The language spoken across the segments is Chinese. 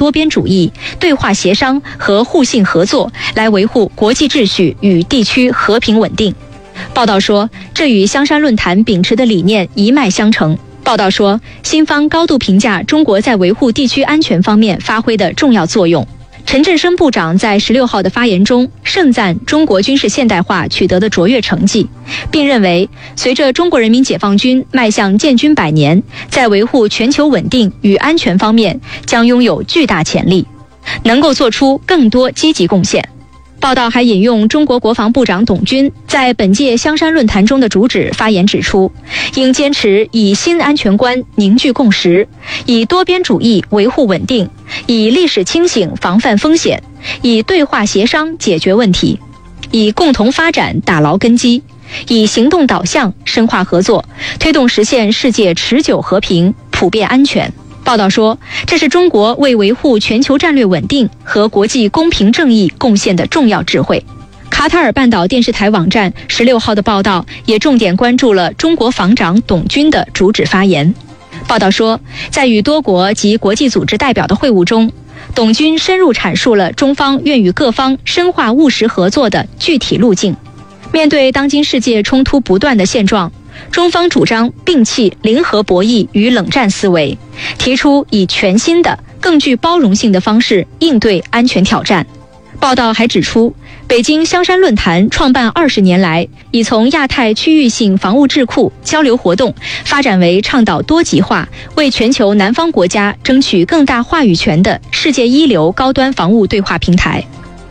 多边主义、对话协商和互信合作，来维护国际秩序与地区和平稳定。报道说，这与香山论坛秉持的理念一脉相承。报道说，新方高度评价中国在维护地区安全方面发挥的重要作用。陈振声部长在16号的发言中盛赞中国军事现代化取得的卓越成绩，并认为随着中国人民解放军迈向建军100年，在维护全球稳定与安全方面将拥有巨大潜力，能够做出更多积极贡献。报道还引用中国国防部长董军在本届香山论坛中的主旨发言指出，应坚持以新安全观凝聚共识，以多边主义维护稳定，以历史清醒防范风险，以对话协商解决问题，以共同发展打牢根基，以行动导向深化合作，推动实现世界持久和平、普遍安全。报道说，这是中国为维护全球战略稳定和国际公平正义贡献的重要智慧。卡塔尔半岛电视台网站16号的报道也重点关注了中国防长董军的主旨发言。报道说，在与多国及国际组织代表的会晤中，董军深入阐述了中方愿与各方深化务实合作的具体路径。面对当今世界冲突不断的现状，中方主张摒弃零和博弈与冷战思维，提出以全新的、更具包容性的方式应对安全挑战。报道还指出，北京香山论坛创办20年来，已从亚太区域性防务智库交流活动发展为倡导多极化、为全球南方国家争取更大话语权的世界一流高端防务对话平台。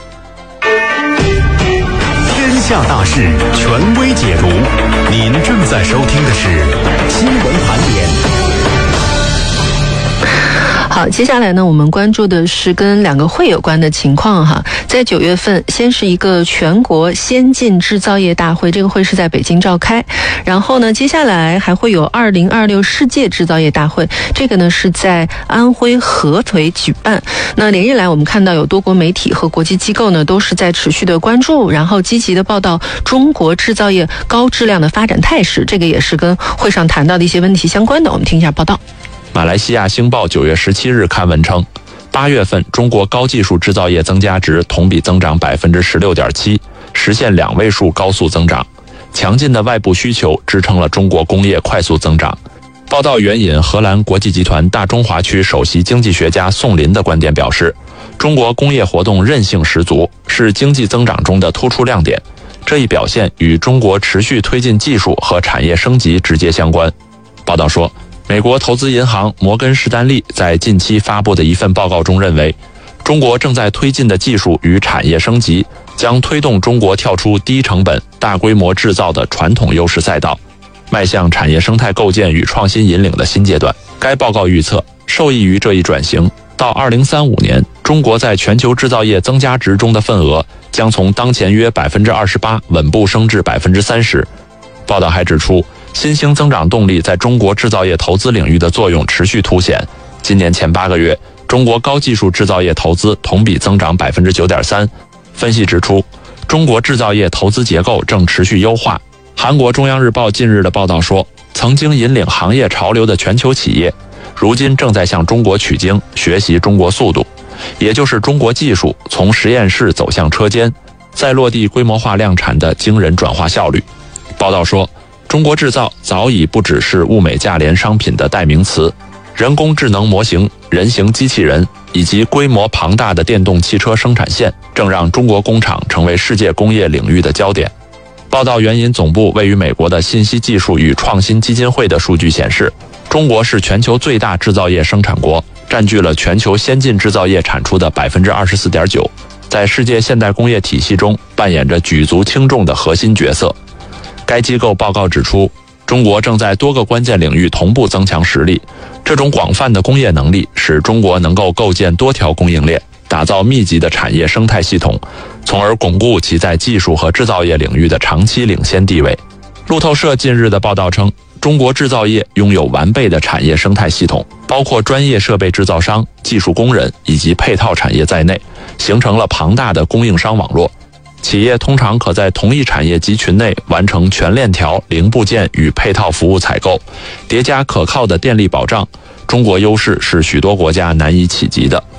天下大事权威解读，您正在收听的是新闻盘点。 好，接下来呢，我们关注的是跟2个会有关的情况哈。在9月份，先是一个全国先进制造业大会，这个会是在北京召开。然后呢，接下来还会有2026世界制造业大会，这个呢是在安徽合肥举办。那连日来，我们看到有多国媒体和国际机构呢，都是在持续的关注，然后积极的报道中国制造业高质量的发展态势。这个也是跟会上谈到的一些问题相关的。我们听一下报道。 马来西亚星报9月17日刊文称，8月份中国高技术制造业增加值同比增长 16.7%， 实现2位数高速增长。强劲的外部需求支撑了中国工业快速增长。报道援引荷兰国际集团大中华区首席经济学家宋林的观点表示，中国工业活动韧性十足，是经济增长中的突出亮点。这一表现与中国持续推进技术和产业升级直接相关。报道说，美国投资银行摩根士丹利在近期发布的一份报告中认为，中国正在推进的技术与产业升级将推动中国跳出低成本、大规模制造的传统优势赛道，迈向产业生态构建与创新引领的新阶段。该报告预测，受益于这一转型，到2035年，中国在全球制造业增加值中的份额将从当前约 28% 稳步升至 30%。报道还指出，新兴增长动力在中国制造业投资领域的作用持续凸显。今年前8个月，中国高技术制造业投资同比增长 9.3%。分析指出，中国制造业投资结构正持续优化。韩国中央日报近日的报道说，曾经引领行业潮流的全球企业，如今正在向中国取经，学习中国速度，也就是中国技术从实验室走向车间，再落地规模化量产的惊人转化效率。报道说，中国制造早已不只是物美价廉商品的代名词，人工智能模型、人形机器人以及规模庞大的电动汽车生产线，正让中国工厂成为世界工业领域的焦点。报道援引总部位于美国的信息技术与创新基金会的数据显示，中国是全球最大制造业生产国，占据了全球先进制造业产出的 24.9%， 在世界现代工业体系中扮演着举足轻重的核心角色。该机构报告指出，中国正在多个关键领域同步增强实力，这种广泛的工业能力使中国能够构建多条供应链，打造密集的产业生态系统，从而巩固其在技术和制造业领域的长期领先地位。路透社近日的报道称，中国制造业拥有完备的产业生态系统，包括专业设备制造商、技术工人以及配套产业在内，形成了庞大的供应商网络。企业通常可在同一产业集群内完成全链条零部件与配套服务采购，叠加可靠的电力保障。中国优势是许多国家难以企及的。